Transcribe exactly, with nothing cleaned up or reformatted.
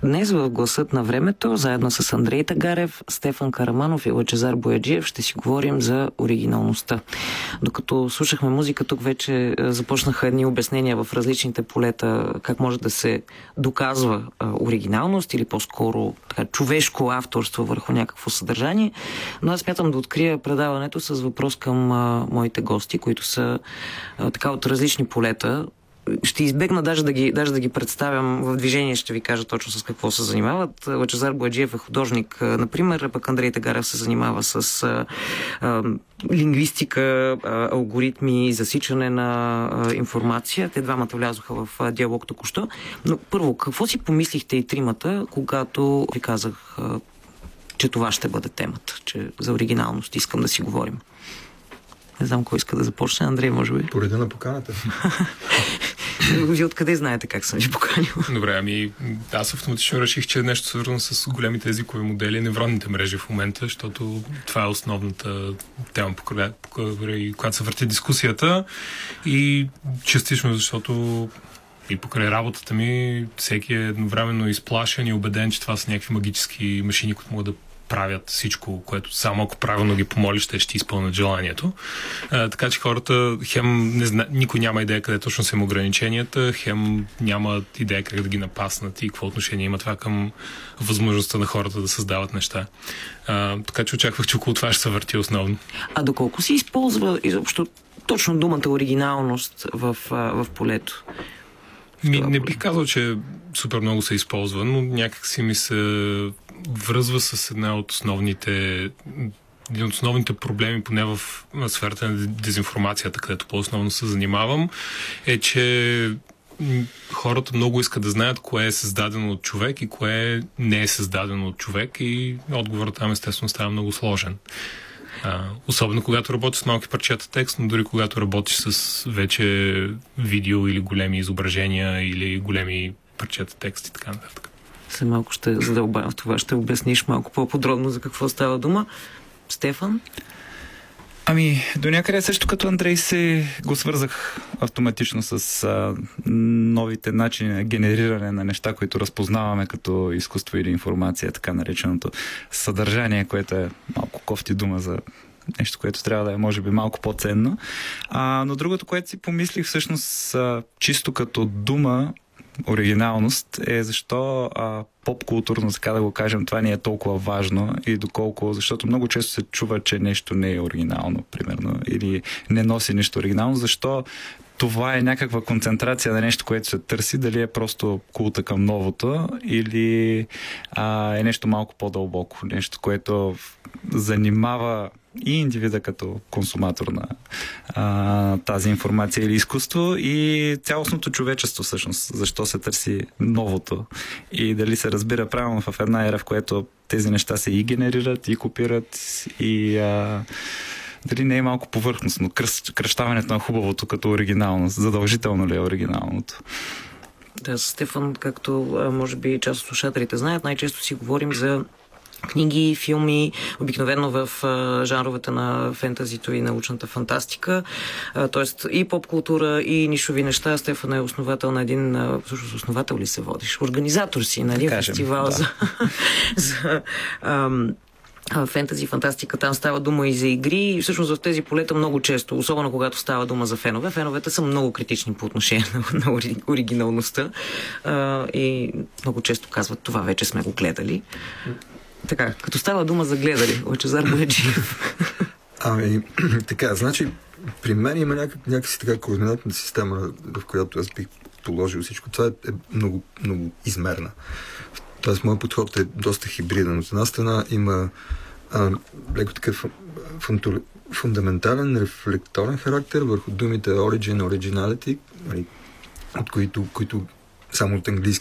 Днес в Гласът на времето, заедно с Андрей Тагарев, Стефан Караманов и Лъчезар Бояджиев, ще си говорим за оригиналността. Докато слушахме музика, тук вече започнаха едни обяснения в различните полета, как може да се доказва оригиналност или по-скоро така, човешко авторство върху някакво съдържание. Но аз смятам да открия предаването с въпрос към а, моите гости, които са а, така от различни полета. Ще избегна даже да, ги, даже да ги представям в движение, ще ви кажа точно с какво се занимават. Лъчезар Бояджиев е художник, например, пък Андрей Тагарев се занимава с а, а, лингвистика, а, алгоритми, засичане на а, информация. Те двамата влязоха в а, диалог току-що. Но първо, какво си помислихте и тримата, когато ви казах, а, че това ще бъде темата, че за оригиналност искам да си говорим? Не знам кой иска да започне. Андрей, може би? По реда на поканата. Вие откъде знаете как съм ви поканил? Добре, ами аз автоматично реших, че е нещо свързано с големите езикови модели, невронните мрежи в момента, защото това е основната тема, по която се върти дискусията, и частично защото и покрай работата ми всеки е едновременно изплашен и убеден, че това са някакви магически машини, които могат да правят всичко, което само ако правилно ги помолиш, те ще изпълнят желанието. А, така че хората хем не зна... никой няма идея къде точно са им ограниченията, хем няма идея как да ги напаснат и какво отношение има това към възможността на хората да създават неща. А, така че очаквах, че около това ще се върти основно. А доколко се използва изобщо точно думата оригиналност в, в полето? Ми, не бих казал, че супер много се използва, но някак си ми се връзва с една от основните един от основните проблеми, поне в сферата на дезинформацията, където по-основно се занимавам, е, че хората много искат да знаят кое е създадено от човек и кое не е създадено от човек, и отговорът там естествено става много сложен. Uh, особено когато работиш с малки парчета текст, но дори когато работиш с вече видео или големи изображения или големи парчета текст и така нататък. Се малко ще задълбавам в това, ще обясниш малко по-подробно за какво става дума. Стефан? Ами, до някъде също като Андрей се го свързах автоматично с а, новите начини на генериране на неща, които разпознаваме като изкуство или информация, така нареченото съдържание, което е малко кофти дума за нещо, което трябва да е, може би, малко по-ценно. А, но другото, което си помислих всъщност а, чисто като дума, оригиналност, е защо а, поп-културно, така да го кажем, това не е толкова важно и доколко, защото много често се чува, че нещо не е оригинално, примерно, или не носи нещо оригинално, защо това е някаква концентрация на нещо, което се търси, дали е просто култа към новото или а, е нещо малко по-дълбоко, нещо, което занимава и индивида като консуматор на а, тази информация или изкуство, и цялостното човечество всъщност, защо се търси новото и дали се разбира правилно в една ера, в която тези неща се и генерират, и копират, и а, дали не е малко повърхностно кръщ, кръщаването на хубавото като оригиналност. Задължително ли е оригиналното? Да, Стефан, както може би част от слушателите знаят, най-често си говорим за книги, филми, обикновено в а, жанровете на фентазито и научната фантастика. А, тоест и поп-култура, и нишови неща. Стефан е основател на един... А, всъщност основател ли се водиш? Организатор си на един кажем, фестивал да. за... за ам, фентази, фантастика, там става дума и за игри, и всъщност в тези полета много често, особено когато става дума за фенове, феновете са много критични по отношение на, на оригиналността а, и много често казват, това вече сме го гледали. Така, като става дума за гледали, Лъчезар Бояджиев. Ами, така, значи, при мен има някак, някакси така координатна система, в която аз бих положил всичко. Това е много, много измерна. Тоест, моят подход е доста хибриден. От една страна има а, леко такъв фунту, фундаментален, рефлекторен характер върху думите origin, originality, от които, които само от английски